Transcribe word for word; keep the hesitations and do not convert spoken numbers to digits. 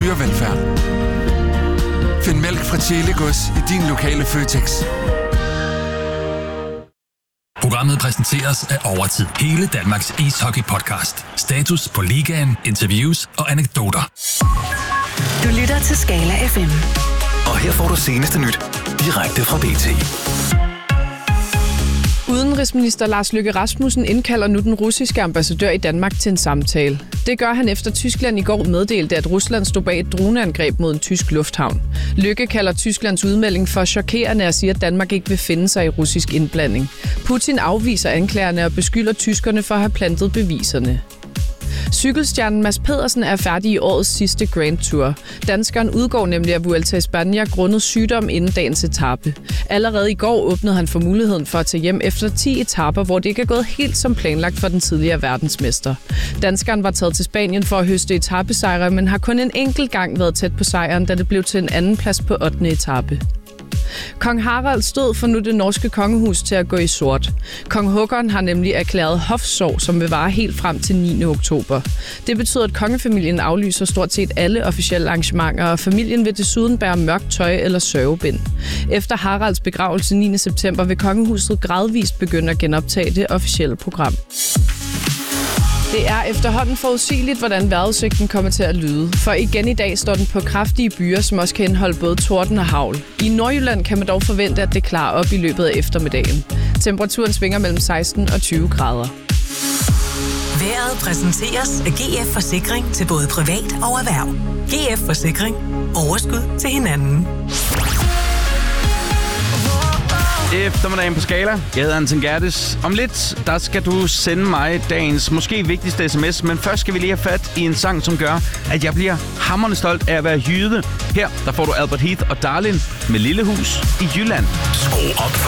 dyrevelfærd. Find mælk fra Tjelegås i din lokale Føtex. Programmet præsenteres af Overtid. Hele Danmarks ishockey-podcast. Status på ligaen, interviews og anekdoter. Du lytter til Skala F M. Og her får du seneste nyt direkte fra B T. Udenrigsminister Lars Løkke Rasmussen indkalder nu den russiske ambassadør i Danmark til en samtale. Det gør han efter Tyskland i går meddelte, at Rusland stod bag et droneangreb mod en tysk lufthavn. Løkke kalder Tysklands udmelding for chokerende og siger, at Danmark ikke vil finde sig i russisk indblanding. Putin afviser anklagerne og beskylder tyskerne for at have plantet beviserne. Cykelstjernen Mads Pedersen er færdig i årets sidste Grand Tour. Danskeren udgår nemlig af Vuelta i Spanien grundet sygdom inden dagens etape. Allerede i går åbnede han for muligheden for at tage hjem efter ti etaper, hvor det ikke er gået helt som planlagt for den tidligere verdensmester. Danskeren var taget til Spanien for at høste etapesejre, men har kun en enkelt gang været tæt på sejren, da det blev til en anden plads på ottende etape. Kong Harald stod for nu det norske kongehus til at gå i sort. Kong Håkon har nemlig erklæret hofsorg, som vil vare helt frem til niende oktober. Det betyder, at kongefamilien aflyser stort set alle officielle arrangementer, og familien vil desuden bære mørkt tøj eller sørgebind. Efter Haralds begravelse niende september vil kongehuset gradvist begynde at genoptage det officielle program. Det er efterhånden forudsigeligt, hvordan vejrudsigten kommer til at lyde. For igen i dag står den på kraftige byer, som også kan indeholde både torden og hagl. I Nordjylland kan man dog forvente, at det klarer op i løbet af eftermiddagen. Temperaturen svinger mellem seksten og tyve grader. Vejret præsenteres af G F Forsikring til både privat og erhverv. G F Forsikring. Overskud til hinanden. Eftermiddagen på Skala. Jeg hedder Anton Gerdes. Om lidt, der skal du sende mig dagens måske vigtigste sms, men først skal vi lige have fat i en sang, som gør, at jeg bliver hamrende stolt af at være jyde. Her, der får du Albert Heath og Darlin med Lille Hus i Jylland. Skru op for